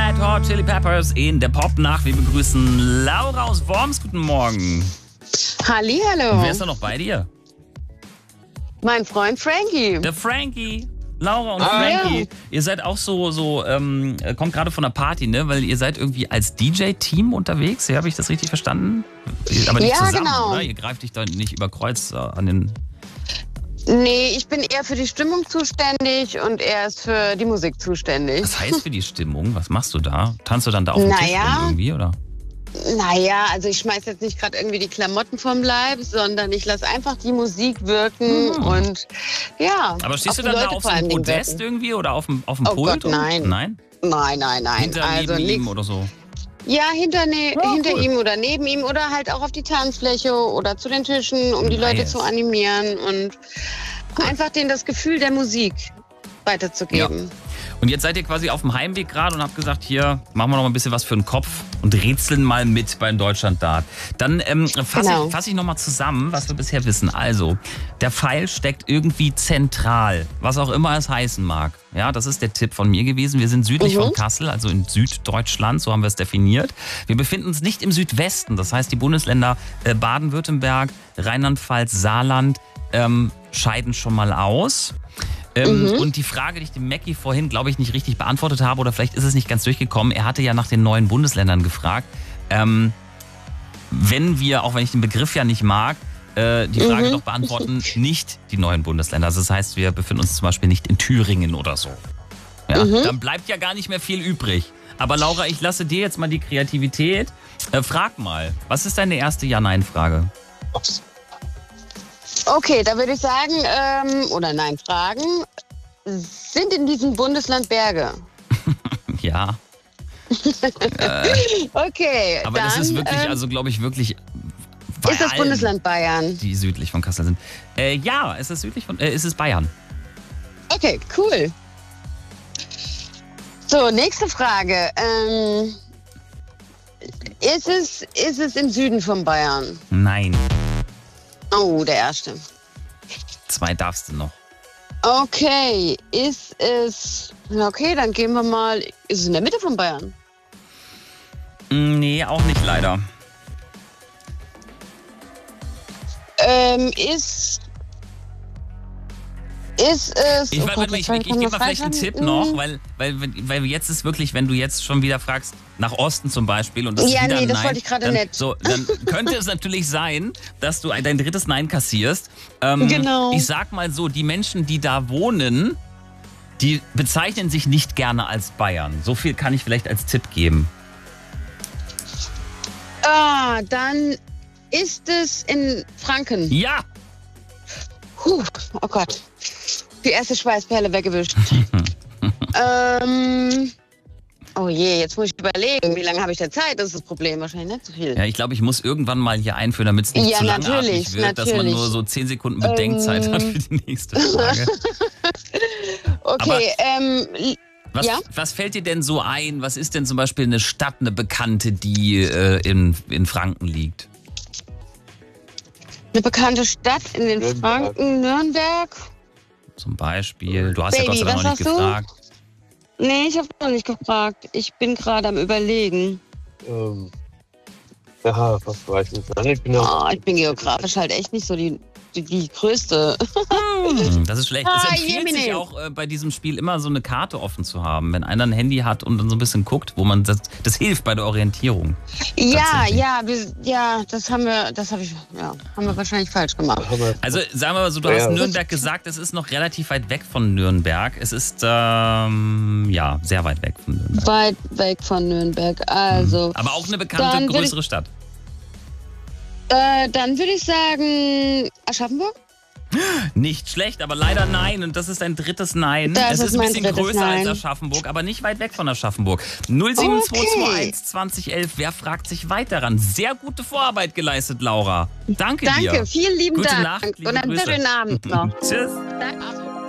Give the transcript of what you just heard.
Red Hot Chili Peppers in der Pop-Nacht. Wir begrüßen Laura aus Worms. Guten Morgen. Hallihallo. Wer ist da noch bei dir? Mein Freund Frankie. Der Frankie. Laura und Frankie. Ja. Ihr seid auch kommt gerade von einer Party, ne? Weil ihr seid irgendwie als DJ-Team unterwegs. Habe ich das richtig verstanden? Aber nicht zusammen, genau. Oder? Ihr greift dich da nicht über Kreuz an den... Nee, ich bin eher für die Stimmung zuständig und er ist für die Musik zuständig. Was heißt für die Stimmung? Was machst du da? Tanzt du dann da auf dem Tisch irgendwie, oder? Naja, also ich schmeiß jetzt nicht gerade irgendwie die Klamotten vom Leib, sondern ich lasse einfach die Musik wirken und ja. Aber stehst du dann da auf so einem Podest irgendwie oder auf dem Pult? Oh Gott, nein. Nein? Nein. Hinter neben ihm oder so? Ja, hinter ihm oder neben ihm oder halt auch auf die Tanzfläche oder zu den Tischen, um die Leute zu animieren und einfach denen das Gefühl der Musik weiterzugeben. Ja. Und jetzt seid ihr quasi auf dem Heimweg gerade und habt gesagt, hier machen wir noch mal ein bisschen was für den Kopf und rätseln mal mit beim Deutschlanddart. Dann fass ich noch mal zusammen, was wir bisher wissen. Also, der Pfeil steckt irgendwie zentral, was auch immer es heißen mag. Ja, das ist der Tipp von mir gewesen. Wir sind südlich von Kassel, also in Süddeutschland, so haben wir es definiert. Wir befinden uns nicht im Südwesten, das heißt, die Bundesländer Baden-Württemberg, Rheinland-Pfalz, Saarland scheiden schon mal aus. Und die Frage, die ich dem Mackie vorhin, glaube ich, nicht richtig beantwortet habe, oder vielleicht ist es nicht ganz durchgekommen, er hatte ja nach den neuen Bundesländern gefragt. Wenn wir, auch wenn ich den Begriff ja nicht mag, die Frage doch beantworten, nicht die neuen Bundesländer. Also das heißt, wir befinden uns zum Beispiel nicht in Thüringen oder so. Ja, dann bleibt ja gar nicht mehr viel übrig. Aber Laura, ich lasse dir jetzt mal die Kreativität. Frag mal, was ist deine erste Ja-Nein-Frage? Okay, da würde ich sagen, fragen, sind in diesem Bundesland Berge? Ja. Okay, aber das ist wirklich, glaube ich, wirklich... Ist das Bundesland Bayern? Die südlich von Kassel sind. Ja, es ist es ist Bayern. Okay, cool. So, nächste Frage. Ist es im Süden von Bayern? Nein. Oh, der erste. 2 darfst du noch. Okay, ist es... Okay, dann gehen wir mal... Ist es in der Mitte von Bayern? Nee, auch nicht leider. Ist es... Ich gebe mal vielleicht einen Tipp noch, weil jetzt ist wirklich, wenn du jetzt schon wieder fragst, nach Osten zum Beispiel und das ist wieder ein Nein, das wollte ich gerade nicht. So, dann könnte es natürlich sein, dass du dein drittes Nein kassierst. Genau. Ich sag mal so, die Menschen, die da wohnen, die bezeichnen sich nicht gerne als Bayern. So viel kann ich vielleicht als Tipp geben. Dann ist es in Franken. Ja! Oh Gott. Die erste Schweißperle weggewischt. Oh je, jetzt muss ich überlegen, wie lange habe ich denn Zeit? Das ist das Problem, wahrscheinlich nicht so viel. Ja, ich glaube, ich muss irgendwann mal hier einführen, damit es nicht zu langatmig wird, dass man nur so 10 Sekunden Bedenkzeit hat für die nächste Frage. Okay, was fällt dir denn so ein? Was ist denn zum Beispiel eine Stadt, eine bekannte, die in Franken liegt? Eine bekannte Stadt in den Franken, Nürnberg? Zum Beispiel. Du hast ja Gott sei Dank noch nicht gefragt. Nee, ich habe noch nicht gefragt. Ich bin gerade am Überlegen. Ja, was weiß ich nicht. Ich bin geografisch halt echt nicht so die größte. Das ist schlecht. Es empfiehlt sich auch bei diesem Spiel immer so eine Karte offen zu haben, wenn einer ein Handy hat und dann so ein bisschen guckt, wo man das hilft bei der Orientierung. Das haben wir wahrscheinlich falsch gemacht. Also sagen wir mal so, du hast Nürnberg gesagt, es ist noch relativ weit weg von Nürnberg. Es ist sehr weit weg von Nürnberg. Weit weg von Nürnberg, also. Aber auch eine bekannte größere Stadt. Dann würde ich sagen Aschaffenburg? Nicht schlecht, aber leider nein. Und das ist ein drittes Nein. Es ist ein bisschen größer als Aschaffenburg, aber nicht weit weg von Aschaffenburg. 07221 2011. Wer fragt sich weiter ran? Sehr gute Vorarbeit geleistet, Laura. Danke dir. Danke, vielen lieben Gute Dank. Nacht, liebe und einen Grüße. schönen Abend noch. Tschüss. Danke.